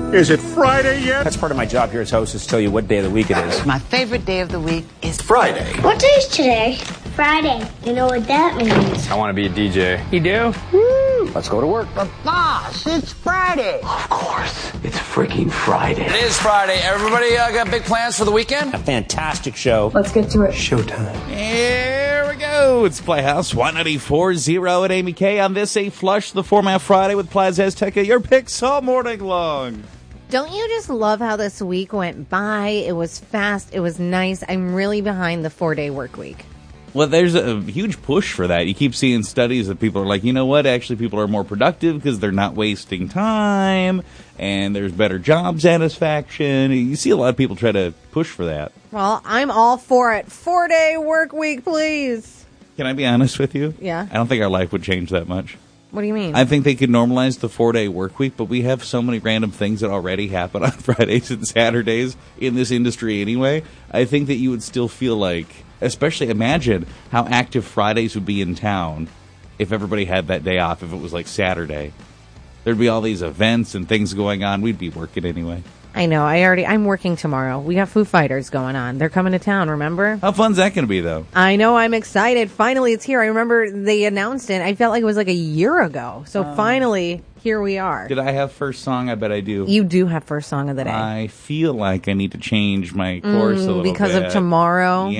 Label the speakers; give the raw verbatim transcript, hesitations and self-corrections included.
Speaker 1: Is it Friday yet?
Speaker 2: That's part of my job here as host, is to tell you what day of the week it is.
Speaker 3: My favorite day of the week is
Speaker 1: Friday.
Speaker 4: What day is today? Friday. You know what that means?
Speaker 2: I want to be a D J.
Speaker 3: You do?
Speaker 2: Woo! Let's go to work.
Speaker 3: But boss, it's Friday.
Speaker 1: Of course. It's freaking Friday.
Speaker 5: It is Friday. Everybody uh, got big plans for the weekend?
Speaker 2: A fantastic show.
Speaker 6: Let's get to it.
Speaker 1: Showtime.
Speaker 7: Here we go. It's Playhouse one ninety-four point oh at Amy K. On this, a Flush the Format Friday with Plaza Azteca. Your picks all morning long.
Speaker 8: Don't you just love how this week went by? It was fast. It was nice. I'm really behind the four-day work week.
Speaker 7: Well, there's a huge push for that. You keep seeing studies that people are like, you know what, actually people are more productive because they're not wasting time, and there's better job satisfaction. You see a lot of people try to push for that.
Speaker 8: Well, I'm all for it. Four-day work week, please.
Speaker 7: Can I be honest with you?
Speaker 8: Yeah.
Speaker 7: I don't think our life would change that much.
Speaker 8: What do you mean?
Speaker 7: I think they could normalize the four-day work week, but we have so many random things that already happen on Fridays and Saturdays in this industry anyway. I think that you would still feel like, especially imagine how active Fridays would be in town if everybody had that day off, if it was like Saturday. There'd be all these events and things going on. We'd be working anyway.
Speaker 8: I know. I already. I'm working tomorrow. We got Foo Fighters going on. They're coming to town, remember?
Speaker 7: How fun's that going to be, though?
Speaker 8: I know. I'm excited. Finally, it's here. I remember they announced it. I felt like it was like a year ago. So
Speaker 7: Um,
Speaker 8: finally, here we are.
Speaker 7: Did I have first song? I bet I do.
Speaker 8: You do have first song of the day.
Speaker 7: I feel like I need to change my course
Speaker 8: Mm,
Speaker 7: a little
Speaker 8: because
Speaker 7: bit.
Speaker 8: of tomorrow?
Speaker 7: Yeah.